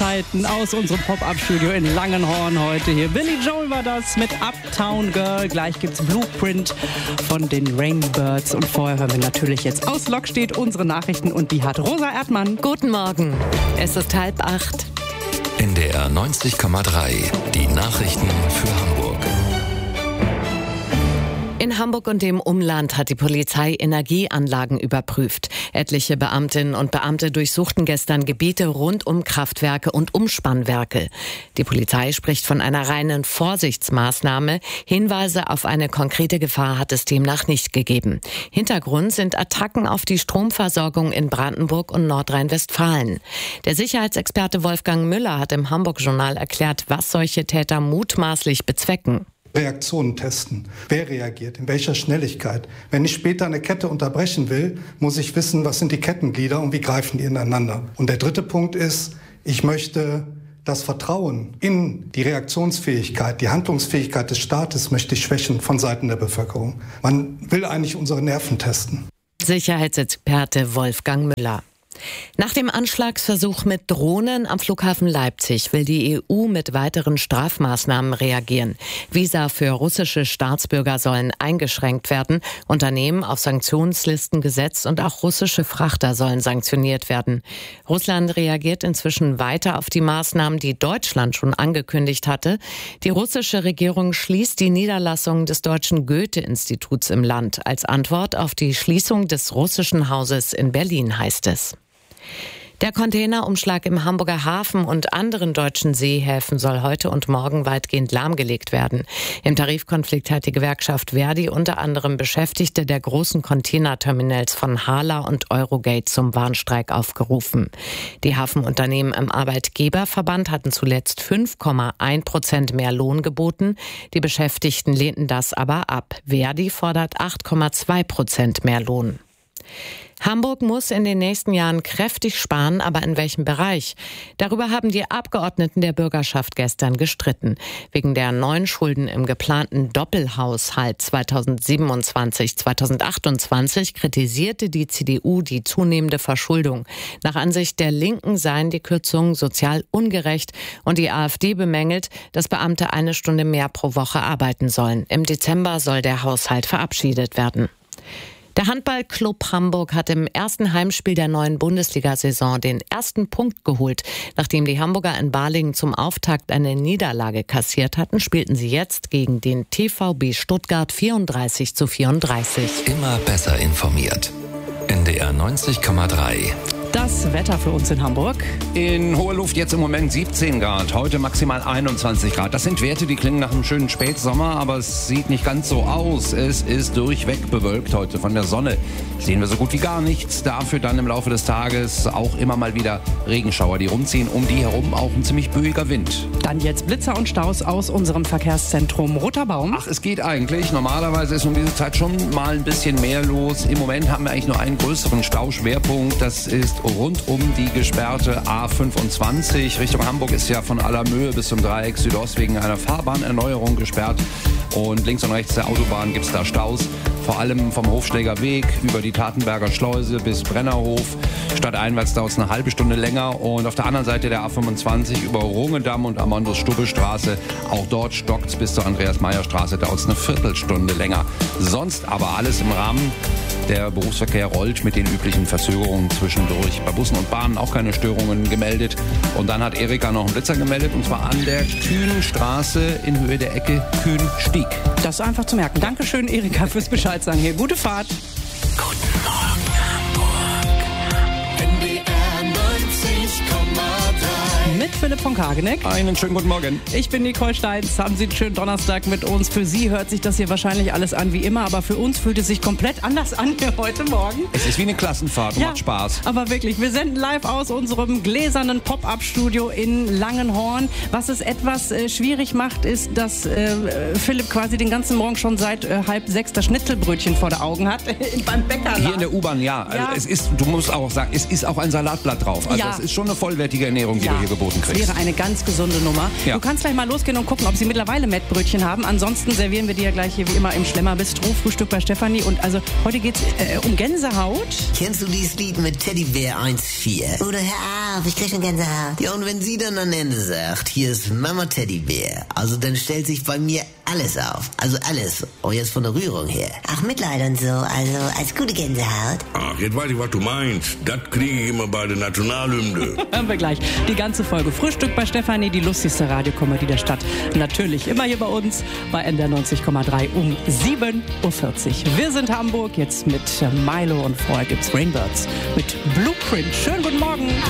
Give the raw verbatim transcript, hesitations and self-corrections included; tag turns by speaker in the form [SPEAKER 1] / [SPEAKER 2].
[SPEAKER 1] Zeiten aus unserem Pop-Up-Studio in Langenhorn heute hier. Billy Joel war das mit Uptown Girl. Gleich gibt's Blueprint von den Rainbirds. Und vorher hören wir natürlich jetzt aus Lokstedt unsere Nachrichten und die hat Rosa Erdmann.
[SPEAKER 2] Guten Morgen. Es ist halb acht.
[SPEAKER 3] N D R neunzig Komma drei. Die Nachrichten für Hamburg.
[SPEAKER 2] In Hamburg und dem Umland hat die Polizei Energieanlagen überprüft. Etliche Beamtinnen und Beamte durchsuchten gestern Gebiete rund um Kraftwerke und Umspannwerke. Die Polizei spricht von einer reinen Vorsichtsmaßnahme. Hinweise auf eine konkrete Gefahr hat es demnach nicht gegeben. Hintergrund sind Attacken auf die Stromversorgung in Brandenburg und Nordrhein-Westfalen. Der Sicherheitsexperte Wolfgang Müller hat im Hamburg-Journal erklärt, was solche Täter mutmaßlich bezwecken.
[SPEAKER 4] Reaktionen testen. Wer reagiert? In welcher Schnelligkeit? Wenn ich später eine Kette unterbrechen will, muss ich wissen, was sind die Kettenglieder und wie greifen die ineinander. Und der dritte Punkt ist, ich möchte das Vertrauen in die Reaktionsfähigkeit, die Handlungsfähigkeit des Staates möchte ich schwächen von Seiten der Bevölkerung. Man will eigentlich unsere Nerven testen.
[SPEAKER 2] Sicherheitsexperte Wolfgang Müller. Nach dem Anschlagsversuch mit Drohnen am Flughafen Leipzig will die E U mit weiteren Strafmaßnahmen reagieren. Visa für russische Staatsbürger sollen eingeschränkt werden, Unternehmen auf Sanktionslisten gesetzt und auch russische Frachter sollen sanktioniert werden. Russland reagiert inzwischen weiter auf die Maßnahmen, die Deutschland schon angekündigt hatte. Die russische Regierung schließt die Niederlassung des Deutschen Goethe-Instituts im Land. Als Antwort auf die Schließung des russischen Hauses in Berlin, heißt es. Der Containerumschlag im Hamburger Hafen und anderen deutschen Seehäfen soll heute und morgen weitgehend lahmgelegt werden. Im Tarifkonflikt hat die Gewerkschaft Verdi unter anderem Beschäftigte der großen Containerterminals von Hala und Eurogate zum Warnstreik aufgerufen. Die Hafenunternehmen im Arbeitgeberverband hatten zuletzt fünf Komma eins Prozent mehr Lohn geboten. Die Beschäftigten lehnten das aber ab. Verdi fordert acht Komma zwei Prozent mehr Lohn. Hamburg muss in den nächsten Jahren kräftig sparen, aber in welchem Bereich? Darüber haben die Abgeordneten der Bürgerschaft gestern gestritten. Wegen der neuen Schulden im geplanten Doppelhaushalt zweitausendsiebenundzwanzig zweitausendachtundzwanzig kritisierte die C D U die zunehmende Verschuldung. Nach Ansicht der Linken seien die Kürzungen sozial ungerecht und die AfD bemängelt, dass Beamte eine Stunde mehr pro Woche arbeiten sollen. Im Dezember soll der Haushalt verabschiedet werden. Der Handballclub Hamburg hat im ersten Heimspiel der neuen Bundesliga-Saison den ersten Punkt geholt. Nachdem die Hamburger in Balingen zum Auftakt eine Niederlage kassiert hatten, spielten sie jetzt gegen den T V B Stuttgart vierunddreißig zu vierunddreißig.
[SPEAKER 3] Immer besser informiert. N D R neunzig Komma drei.
[SPEAKER 1] Das Wetter für uns in Hamburg.
[SPEAKER 5] In hoher Luft jetzt im Moment siebzehn Grad, heute maximal einundzwanzig Grad. Das sind Werte, die klingen nach einem schönen Spätsommer, aber es sieht nicht ganz so aus. Es ist durchweg bewölkt heute. Von der Sonne sehen wir so gut wie gar nichts. Dafür dann im Laufe des Tages auch immer mal wieder Regenschauer, die rumziehen. Um die herum auch ein ziemlich böiger Wind.
[SPEAKER 1] Dann jetzt Blitzer und Staus aus unserem Verkehrszentrum Roter Baum.
[SPEAKER 5] Ach, es geht eigentlich. Normalerweise ist um diese Zeit schon mal ein bisschen mehr los. Im Moment haben wir eigentlich nur einen größeren Stauschwerpunkt. Das ist rund um die gesperrte A fünfundzwanzig. Richtung Hamburg ist ja von Allermöhe bis zum Dreieck Südost wegen einer Fahrbahnerneuerung gesperrt. Und links und rechts der Autobahn gibt es da Staus. Vor allem vom Hofschläger Weg über die Tatenberger Schleuse bis Brennerhof. Stadteinwärts dauert es eine halbe Stunde länger. Und auf der anderen Seite der A fünfundzwanzig über Rungedamm und Amandus-Stubbe-Straße. Auch dort stockt es bis zur Andreas-Meyer-Straße. Dauert es eine Viertelstunde länger. Sonst aber alles im Rahmen. Der Berufsverkehr rollt mit den üblichen Verzögerungen zwischendurch. Bei Bussen und Bahnen auch keine Störungen gemeldet. Und dann hat Erika noch einen Blitzer gemeldet, und zwar an der Kühnstraße in Höhe der Ecke Kühnstieg.
[SPEAKER 1] Das ist einfach zu merken. Dankeschön, Erika, fürs Bescheid sagen hier. Gute Fahrt.
[SPEAKER 3] Guten Morgen, Hamburg.
[SPEAKER 6] N D R neunzig Komma drei.
[SPEAKER 1] Mit Philipp von Kageneck.
[SPEAKER 5] Einen schönen guten Morgen.
[SPEAKER 1] Ich bin Nicole Steins. Haben Sie einen schönen Donnerstag mit uns. Für Sie hört sich das hier wahrscheinlich alles an wie immer, aber für uns fühlt es sich komplett anders an hier heute Morgen.
[SPEAKER 5] Es ist wie eine Klassenfahrt und
[SPEAKER 1] Ja,
[SPEAKER 5] macht Spaß.
[SPEAKER 1] Aber wirklich, wir senden live aus unserem gläsernen Pop-Up-Studio in Langenhorn. Was es etwas äh, schwierig macht, ist, dass äh, Philipp quasi den ganzen Morgen schon seit äh, halb sechs das Schnitzelbrötchen vor der Augen hat. Beim Bäcker.
[SPEAKER 5] Hier in der U-Bahn, ja.
[SPEAKER 1] Ja.
[SPEAKER 5] Also es ist, du musst auch sagen, es ist auch ein Salatblatt drauf. Also
[SPEAKER 1] Ja.
[SPEAKER 5] es ist schon eine vollwertige Ernährung, die
[SPEAKER 1] Ja.
[SPEAKER 5] du hier geboten gebacken kriegst.
[SPEAKER 1] Das wäre eine ganz gesunde Nummer.
[SPEAKER 5] Ja.
[SPEAKER 1] Du kannst gleich mal losgehen und gucken, ob sie mittlerweile Mettbrötchen haben. Ansonsten servieren wir dir ja gleich hier wie immer im Schlemmer-Bistro Frühstück bei Stefanie. Und also heute geht's äh, um Gänsehaut.
[SPEAKER 7] Kennst du dieses Lied mit Teddybär eins vier? Oder hör auf, ich krieg schon Gänsehaut. Ja, und wenn sie dann am Ende sagt, hier ist Mama Teddybär, also dann stellt sich bei mir alles auf. Also alles. Auch jetzt von der Rührung her. Auch Mitleid und so, also als gute Gänsehaut.
[SPEAKER 8] Ach, jetzt weiß ich, was du meinst. Das kriege ich immer bei der Nationalhymne.
[SPEAKER 1] Hören wir gleich die ganze Folge Frühstück bei Stefanie, die lustigste Radiokomödie der Stadt. Natürlich immer hier bei uns bei N D R neunzig Komma drei um sieben Uhr vierzig. Wir sind Hamburg, jetzt mit Milo und vorher gibt's Rainbirds mit Blueprint. Schönen guten Morgen.